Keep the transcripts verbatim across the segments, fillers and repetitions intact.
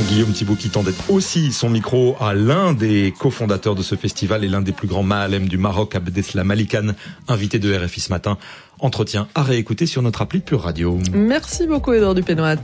Guillaume Thibault qui tendait aussi son micro à l'un des cofondateurs de ce festival et l'un des plus grands Ma'alem du Maroc, Abdeslam Ali Khan, invité de R F I ce matin. Entretien à réécouter sur notre appli Pure Radio. Merci beaucoup Edouard Dupénoat.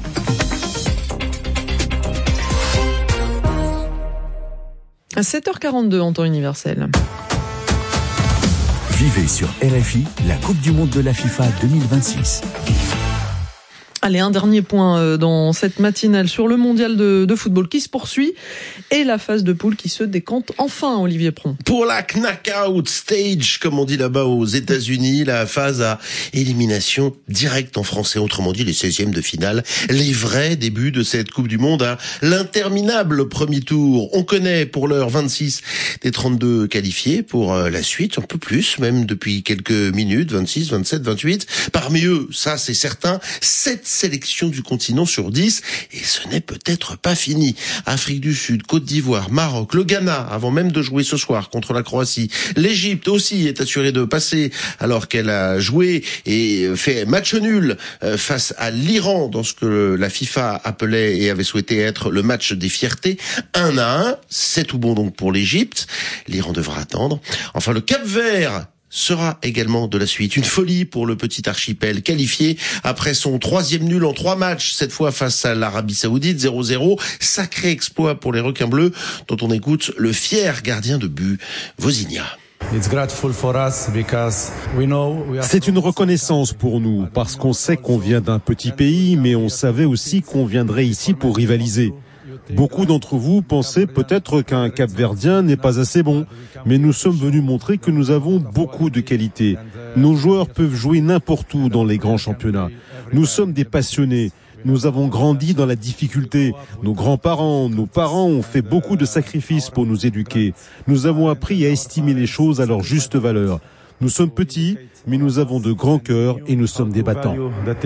À sept heures quarante-deux en temps universel. Vivez sur R F I la Coupe du Monde de la FIFA deux mille vingt-six. Allez, un dernier point dans cette matinale sur le mondial de, de football qui se poursuit et la phase de poule qui se décante enfin, Olivier Pron. Pour la knockout stage, comme on dit là-bas aux États-Unis, la phase à élimination directe en français, autrement dit les seizièmes de finale, les vrais débuts de cette Coupe du Monde à l'interminable premier tour. On connaît pour l'heure vingt-six des trente-deux qualifiés, pour la suite un peu plus, même depuis quelques minutes, vingt-six, vingt-sept, vingt-huit. Parmi eux, ça c'est certain, sept sélection du continent sur dix, et ce n'est peut-être pas fini. Afrique du Sud, Côte d'Ivoire, Maroc, le Ghana, avant même de jouer ce soir contre la Croatie. L'Égypte aussi est assurée de passer, alors qu'elle a joué et fait match nul face à l'Iran dans ce que la FIFA appelait et avait souhaité être le match des fiertés. Un à un, c'est tout bon donc pour l'Égypte. L'Iran devra attendre. Enfin, le Cap-Vert sera également de la suite. Une folie pour le petit archipel qualifié après son troisième nul en trois matchs, cette fois face à l'Arabie Saoudite, zéro zéro. Sacré exploit pour les requins bleus, dont on écoute le fier gardien de but, Vozinha. C'est une reconnaissance pour nous, parce qu'on sait qu'on vient d'un petit pays, mais on savait aussi qu'on viendrait ici pour rivaliser. Beaucoup d'entre vous pensaient peut-être qu'un Cap-Verdien n'est pas assez bon, mais nous sommes venus montrer que nous avons beaucoup de qualités. Nos joueurs peuvent jouer n'importe où dans les grands championnats. Nous sommes des passionnés. Nous avons grandi dans la difficulté. Nos grands-parents, nos parents ont fait beaucoup de sacrifices pour nous éduquer. Nous avons appris à estimer les choses à leur juste valeur. Nous sommes petits, mais nous avons de grands cœurs et nous sommes des battants.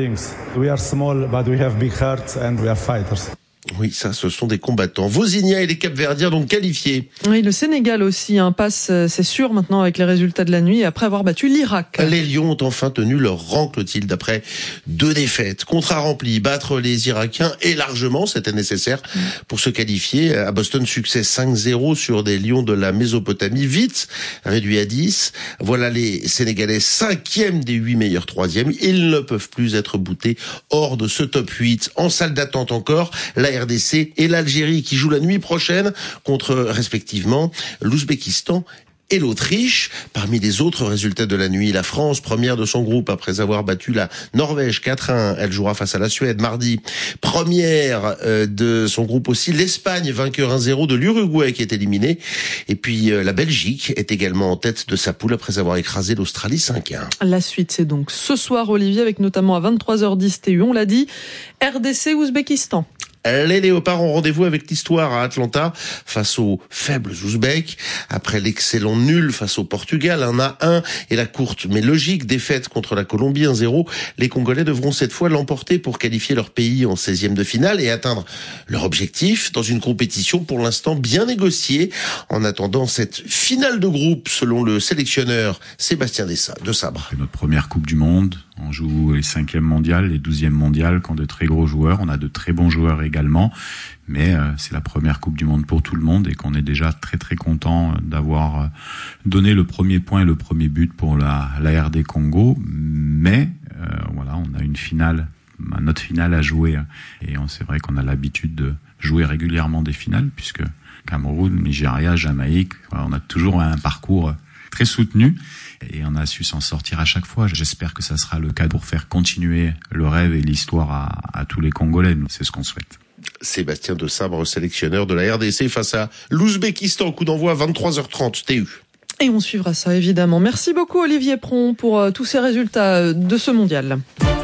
Oui, ça, ce sont des combattants. Vozinha et les Cap-Verdiens donc qualifiés. Oui, le Sénégal aussi hein, passe, c'est sûr maintenant avec les résultats de la nuit après avoir battu l'Irak. Les Lions ont enfin tenu leur rang, Clotilde, après deux défaites. Contrat rempli, battre les Irakiens et largement, c'était nécessaire pour se qualifier. À Boston, succès cinq zéro sur des Lions de la Mésopotamie, vite réduit à dix. Voilà les Sénégalais cinquième des huit meilleurs troisièmes. Ils ne peuvent plus être boutés hors de ce top huit. En salle d'attente encore, la R D C et l'Algérie qui jouent la nuit prochaine contre respectivement l'Ouzbékistan et l'Autriche. Parmi les autres résultats de la nuit, la France, première de son groupe après avoir battu la Norvège quatre un. Elle jouera face à la Suède mardi. Première euh, de son groupe aussi, l'Espagne, vainqueur un zéro de l'Uruguay qui est éliminé. Et puis euh, la Belgique est également en tête de sa poule après avoir écrasé l'Australie cinq un. La suite, c'est donc ce soir, Olivier, avec notamment à vingt-trois heures dix T U, on l'a dit, R D C Ouzbékistan. Les Léopards ont rendez-vous avec l'histoire à Atlanta face aux faibles Ouzbeks. Après l'excellent nul face au Portugal, un à un, et la courte mais logique défaite contre la Colombie un zéro, les Congolais devront cette fois l'emporter pour qualifier leur pays en seizième de finale et atteindre leur objectif dans une compétition pour l'instant bien négociée en attendant cette finale de groupe selon le sélectionneur Sébastien de Sabre. C'est notre première Coupe du Monde. On joue les cinquièmes mondiales, les douzièmes mondiales, qui ont de très gros joueurs. On a de très bons joueurs également, mais euh, c'est la première Coupe du Monde pour tout le monde et qu'on est déjà très très content d'avoir donné le premier point et le premier but pour la, la R D Congo. Mais euh, voilà, on a une finale, notre finale à jouer et on, c'est vrai qu'on a l'habitude de jouer régulièrement des finales puisque Cameroun, Nigeria, Jamaïque, voilà, on a toujours un parcours très soutenu. Et on a su s'en sortir à chaque fois. J'espère que ça sera le cas pour faire continuer le rêve et l'histoire à, à tous les Congolais. C'est ce qu'on souhaite. Sébastien de Sabre, sélectionneur de la R D C face à l'Ouzbékistan. Coup d'envoi à vingt-trois heures trente T U. Et on suivra ça évidemment. Merci beaucoup Olivier Pron pour euh, tous ces résultats de ce mondial.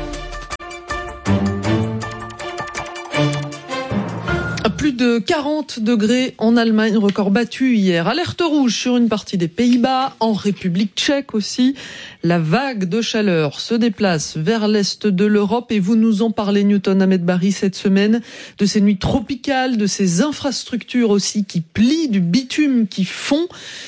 Plus de quarante degrés en Allemagne, record battu hier. Alerte rouge sur une partie des Pays-Bas, en République tchèque aussi. La vague de chaleur se déplace vers l'est de l'Europe et vous nous en parlez, Newton Ahmed Barry, cette semaine, de ces nuits tropicales, de ces infrastructures aussi qui plient, du bitume qui fond.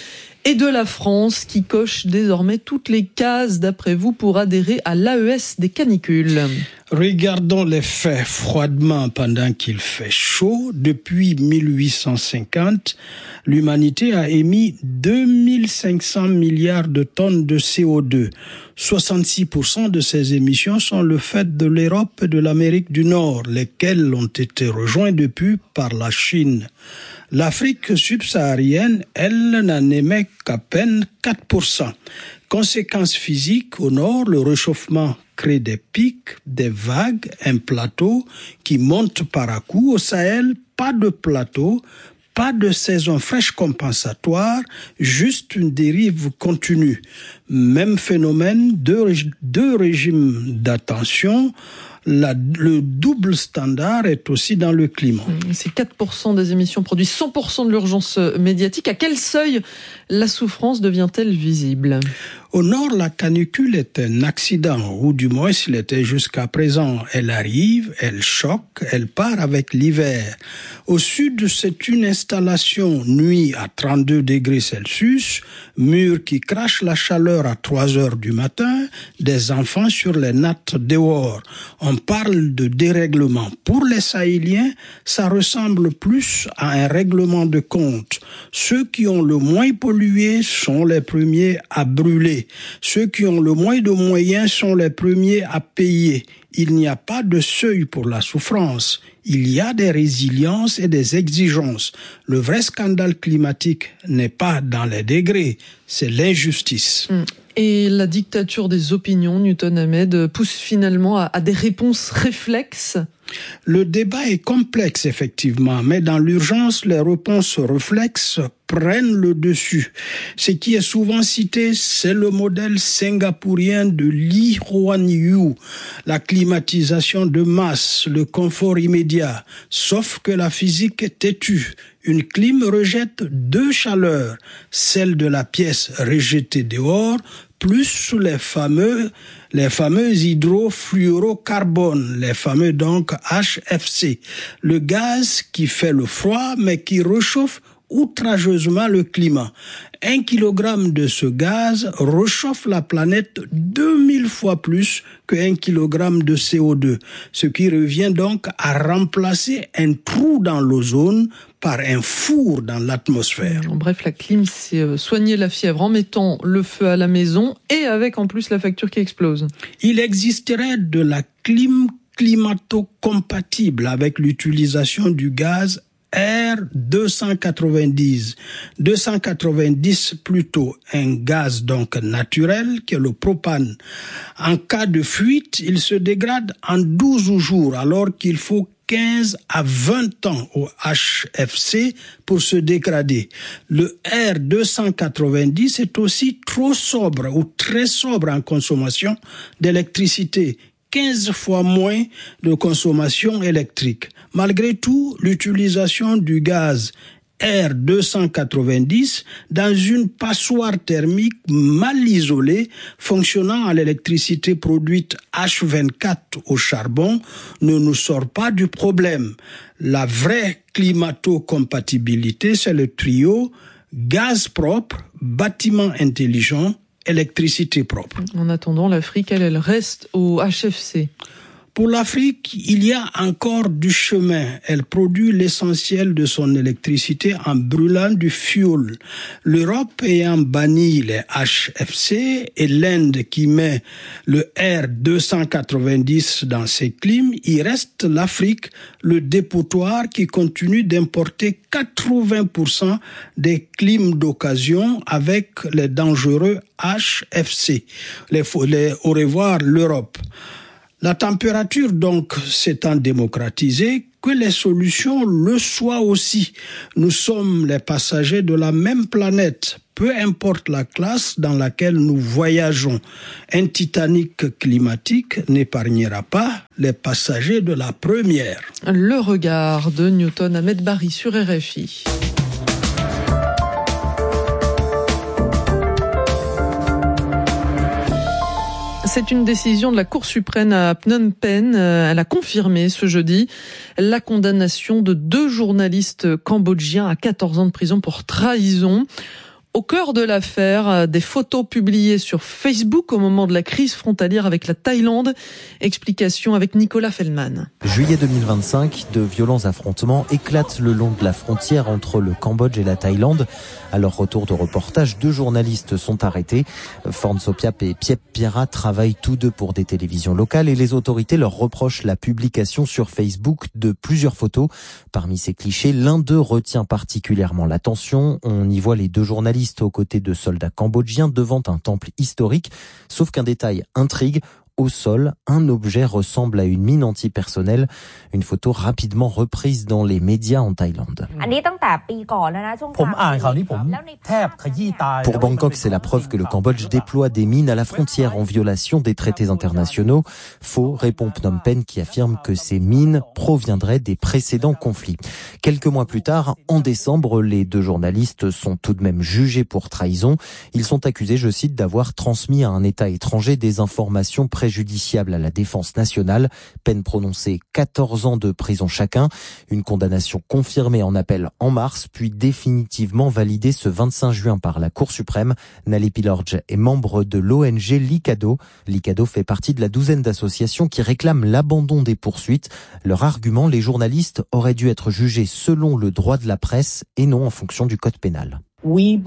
et de la France qui coche désormais toutes les cases, d'après vous, pour adhérer à l'A E S des canicules. Regardons les faits froidement pendant qu'il fait chaud. Depuis mille huit cent cinquante, l'humanité a émis deux mille cinq cents milliards de tonnes de C O deux. soixante-six pour cent de ces émissions sont le fait de l'Europe et de l'Amérique du Nord, lesquelles ont été rejoints depuis par la Chine. L'Afrique subsaharienne, elle, n'en émet qu'à peine quatre pour cent. Conséquences physiques, au nord, le réchauffement crée des pics, des vagues, un plateau qui monte par à coup. Au Sahel, pas de plateau, pas de saison fraîche compensatoire, juste une dérive continue. Même phénomène, deux, deux régimes d'attention. La, le double standard est aussi dans le climat. Ces quatre pour cent des émissions produisent cent pour cent de l'urgence médiatique. À quel seuil la souffrance devient-elle visible ? Au nord, la canicule est un accident, ou du moins s'il était jusqu'à présent. Elle arrive, elle choque, elle part avec l'hiver. Au sud, c'est une installation nuit à trente-deux degrés Celsius, mur qui crache la chaleur à trois heures du matin, des enfants sur les nattes dehors. On parle de dérèglement. Pour les Sahéliens, ça ressemble plus à un règlement de compte. Ceux qui ont le moins pollué sont les premiers à brûler. Ceux qui ont le moins de moyens sont les premiers à payer. Il n'y a pas de seuil pour la souffrance. Il y a des résiliences et des exigences. Le vrai scandale climatique n'est pas dans les degrés, c'est l'injustice. Et la dictature des opinions, Newton Ahmed, pousse finalement à, à des réponses réflexes. Le débat est complexe, effectivement, mais dans l'urgence, les réponses réflexes prennent le dessus. Ce qui est souvent cité, c'est le modèle singapourien de Lee Kuan Yew, la climatisation de masse, le confort immédiat, sauf que la physique est têtue. Une clim rejette deux chaleurs, celle de la pièce rejetée dehors, plus les fameux, les fameux hydrofluorocarbones, les fameux donc H F C, le gaz qui fait le froid mais qui réchauffe outrageusement le climat. Un kilogramme de ce gaz réchauffe la planète deux mille fois plus qu'un kilogramme de C O deux, ce qui revient donc à remplacer un trou dans l'ozone par un four dans l'atmosphère. En bref, la clim, c'est soigner la fièvre en mettant le feu à la maison et avec en plus la facture qui explose. Il existerait de la clim climato-compatible avec l'utilisation du gaz R deux cent quatre-vingt-dix. deux cent quatre-vingt-dix plutôt, un gaz donc naturel qui est le propane. En cas de fuite, il se dégrade en douze jours alors qu'il faut quinze à vingt ans au H F C pour se dégrader. Le R deux cent quatre-vingt-dix est aussi trop sobre ou très sobre en consommation d'électricité. quinze fois moins de consommation électrique. Malgré tout, l'utilisation du gaz R deux cent quatre-vingt-dix dans une passoire thermique mal isolée, fonctionnant à l'électricité produite H vingt-quatre au charbon, ne nous sort pas du problème. La vraie climato-compatibilité, c'est le trio gaz propre, bâtiment intelligent, électricité propre. En attendant, l'Afrique, elle, elle reste au H F C. Pour l'Afrique, il y a encore du chemin. Elle produit l'essentiel de son électricité en brûlant du fioul. L'Europe ayant banni les H F C et l'Inde qui met le R deux cent quatre-vingt-dix dans ses clims, il reste l'Afrique, le dépotoir qui continue d'importer quatre-vingts pour cent des clims d'occasion avec les dangereux H F C. Les, les, au revoir l'Europe. La température, donc, s'étant démocratisée, que les solutions le soient aussi. Nous sommes les passagers de la même planète, peu importe la classe dans laquelle nous voyageons. Un Titanic climatique n'épargnera pas les passagers de la première. Le regard de Newton Ahmed Barry sur R F I. C'est une décision de la Cour suprême à Phnom Penh. Elle a confirmé ce jeudi la condamnation de deux journalistes cambodgiens à quatorze ans de prison pour trahison. Au cœur de l'affaire, des photos publiées sur Facebook au moment de la crise frontalière avec la Thaïlande. Explication avec Nicolas Fellman. Juillet deux mille vingt-cinq, de violents affrontements éclatent le long de la frontière entre le Cambodge et la Thaïlande. À leur retour de reportage, deux journalistes sont arrêtés. Forn Sopiap et Piep Piera travaillent tous deux pour des télévisions locales et les autorités leur reprochent la publication sur Facebook de plusieurs photos. Parmi ces clichés, l'un d'eux retient particulièrement l'attention. On y voit les deux journalistes aux côtés de soldats cambodgiens devant un temple historique. Sauf qu'un détail intrigue. Au sol, un objet ressemble à une mine antipersonnelle. Une photo rapidement reprise dans les médias en Thaïlande. Pour Bangkok, c'est la preuve que le Cambodge déploie des mines à la frontière en violation des traités internationaux. Faux, répond Phnom Penh qui affirme que ces mines proviendraient des précédents conflits. Quelques mois plus tard, en décembre, les deux journalistes sont tout de même jugés pour trahison. Ils sont accusés, je cite, d'avoir transmis à un État étranger des informations préjudiciables préjudiciable à la défense nationale. Peine prononcée quatorze ans de prison chacun. Une condamnation confirmée en appel en mars, puis définitivement validée ce vingt-cinq juin par la Cour suprême. Nalepi Lorge est membre de l'O N G Likado. Likado fait partie de la douzaine d'associations qui réclament l'abandon des poursuites. Leur argument, les journalistes auraient dû être jugés selon le droit de la presse et non en fonction du code pénal. Nous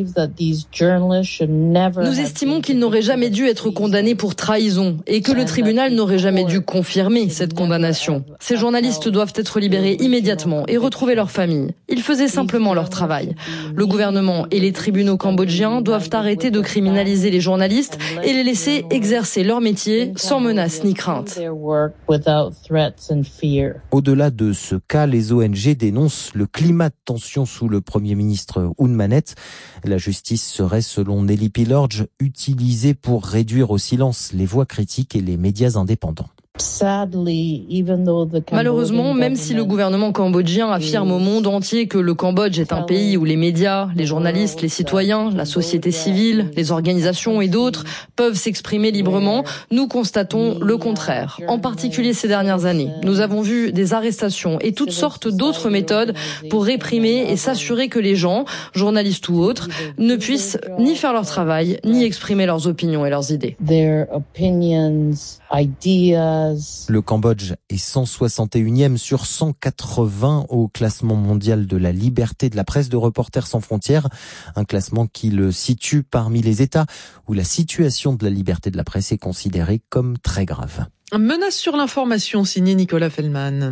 estimons qu'ils n'auraient jamais dû être condamnés pour trahison et que le tribunal n'aurait jamais dû confirmer cette condamnation. Ces journalistes doivent être libérés immédiatement et retrouver leur famille. Ils faisaient simplement leur travail. Le gouvernement et les tribunaux cambodgiens doivent arrêter de criminaliser les journalistes et les laisser exercer leur métier sans menace ni crainte. Au-delà de ce cas, les O N G dénoncent le climat de tension sous le Premier ministre Hun Manet. La justice serait, selon Nalepi Lorge, utilisée pour réduire au silence les voix critiques et les médias indépendants. Malheureusement, même si le gouvernement cambodgien affirme au monde entier que le Cambodge est un pays où les médias, les journalistes, les citoyens, la société civile, les organisations et d'autres peuvent s'exprimer librement, nous constatons le contraire. En particulier ces dernières années, nous avons vu des arrestations et toutes sortes d'autres méthodes pour réprimer et s'assurer que les gens, journalistes ou autres, ne puissent ni faire leur travail, ni exprimer leurs opinions et leurs idées. Le Cambodge est cent soixante et unième sur cent quatre-vingts au classement mondial de la liberté de la presse de Reporters sans frontières, un classement qui le situe parmi les États où la situation de la liberté de la presse est considérée comme très grave. Menace sur l'information, signé Nicolas Fellman.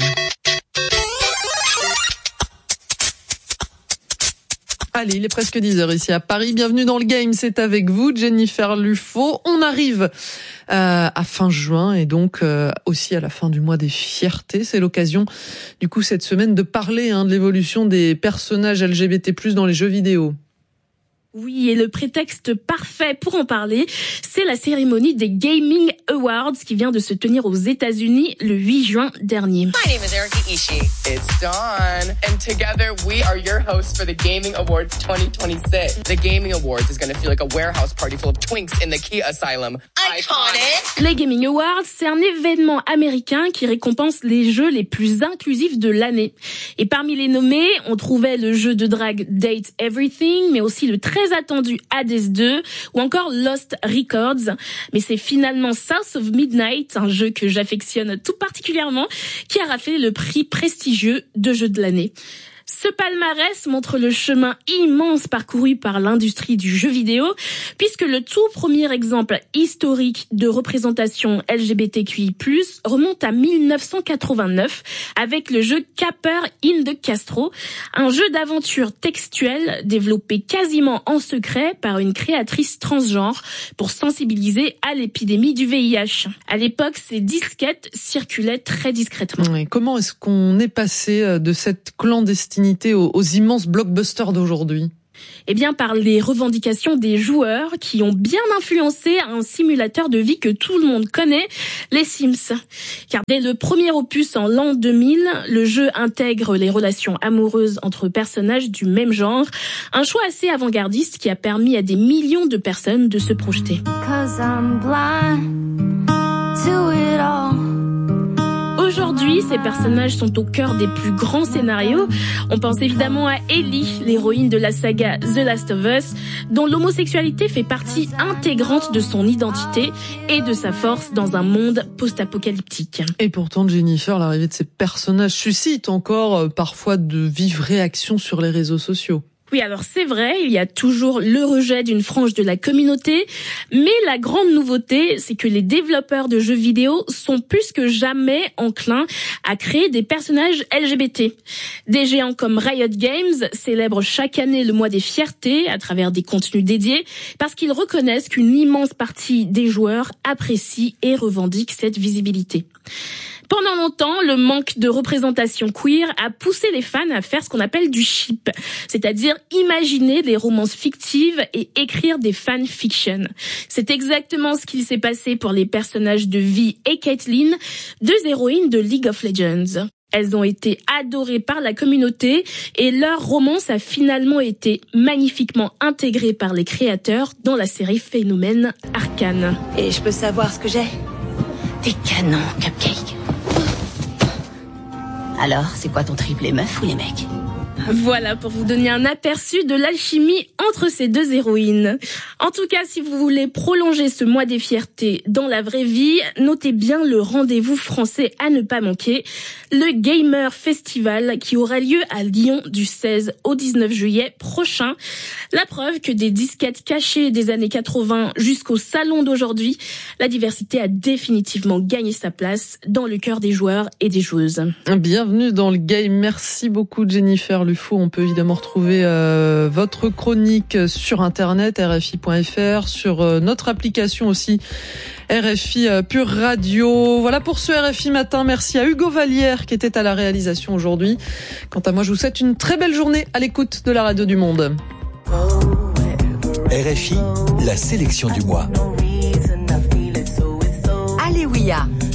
Allez, il est presque dix heures ici à Paris. Bienvenue dans le game, c'est avec vous, Jennifer Lufo. On arrive euh, à fin juin et donc euh, aussi à la fin du mois des fiertés. C'est l'occasion, du coup, cette semaine de parler hein, de l'évolution des personnages L G B T plus, dans les jeux vidéo. Oui, et le prétexte parfait pour en parler, c'est la cérémonie des Gaming Awards qui vient de se tenir aux États-Unis le huit juin dernier. My name is Erika Ishii. It's Dawn. And together we are your hosts for the Gaming Awards twenty twenty-six. The Gaming Awards is going to feel like a warehouse party full of twinks in the Key Asylum. Iconic! Les Gaming Awards, c'est un événement américain qui récompense les jeux les plus inclusifs de l'année. Et parmi les nommés, on trouvait le jeu de drague Date Everything, mais aussi le très attendu Hades deux ou encore Lost Records. Mais c'est finalement South of Midnight, un jeu que j'affectionne tout particulièrement, qui a raflé le prix prestigieux de jeu de l'année. Ce palmarès montre le chemin immense parcouru par l'industrie du jeu vidéo, puisque le tout premier exemple historique de représentation L G B T Q I plus, remonte à mille neuf cent quatre-vingt-neuf avec le jeu Capper in the Castro, un jeu d'aventure textuelle développé quasiment en secret par une créatrice transgenre pour sensibiliser à l'épidémie du V I H. À l'époque, ces disquettes circulaient très discrètement. Et comment est-ce qu'on est passé de cette clandestinité Aux, aux immenses blockbusters d'aujourd'hui? Eh bien, par les revendications des joueurs qui ont bien influencé un simulateur de vie que tout le monde connaît, les Sims. Car dès le premier opus en l'an deux mille, le jeu intègre les relations amoureuses entre personnages du même genre, un choix assez avant-gardiste qui a permis à des millions de personnes de se projeter. Aujourd'hui, aujourd'hui, ces personnages sont au cœur des plus grands scénarios. On pense évidemment à Ellie, l'héroïne de la saga The Last of Us, dont l'homosexualité fait partie intégrante de son identité et de sa force dans un monde post-apocalyptique. Et pourtant, Jennifer, l'arrivée de ces personnages suscite encore euh, parfois de vives réactions sur les réseaux sociaux. Oui, alors c'est vrai, il y a toujours le rejet d'une frange de la communauté, mais la grande nouveauté, c'est que les développeurs de jeux vidéo sont plus que jamais enclins à créer des personnages L G B T. Des géants comme Riot Games célèbrent chaque année le mois des fiertés à travers des contenus dédiés, parce qu'ils reconnaissent qu'une immense partie des joueurs apprécient et revendiquent cette visibilité. Pendant longtemps, le manque de représentation queer a poussé les fans à faire ce qu'on appelle du ship, c'est-à-dire imaginer des romances fictives et écrire des fanfictions. C'est exactement ce qu'il s'est passé pour les personnages de Vi et Caitlyn, deux héroïnes de League of Legends. Elles ont été adorées par la communauté et leur romance a finalement été magnifiquement intégrée par les créateurs dans la série Phénomène Arcane. Et je peux savoir ce que j'ai ? Des canons, Cupcake. Alors, c'est quoi ton trip, les meufs ou les mecs ? Voilà pour vous donner un aperçu de l'alchimie entre ces deux héroïnes. En tout cas, si vous voulez prolonger ce mois des fiertés dans la vraie vie, notez bien le rendez-vous français à ne pas manquer, le Gamer Festival qui aura lieu à Lyon du seize au dix-neuf juillet prochain. La preuve que des disquettes cachées des années quatre-vingts jusqu'au salon d'aujourd'hui, la diversité a définitivement gagné sa place dans le cœur des joueurs et des joueuses. Bienvenue dans le game. Merci beaucoup Jennifer Lufo. On peut évidemment retrouver euh, votre chronique sur internet r f i point f r, sur euh, notre application aussi R F I euh, Pure Radio. Voilà pour ce R F I Matin. Merci à Hugo Vallière qui était à la réalisation aujourd'hui. Quant à moi, je vous souhaite une très belle journée à l'écoute de la radio du Monde. R F I, la sélection du mois. Alléluia.